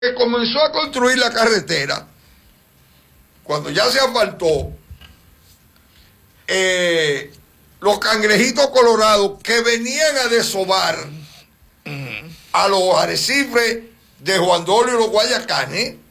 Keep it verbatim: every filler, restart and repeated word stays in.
que comenzó a construir la carretera, cuando ya se asfaltó, eh, los cangrejitos colorados que venían a desovar a los arrecifes de Juan Dolio y los Guayacanes,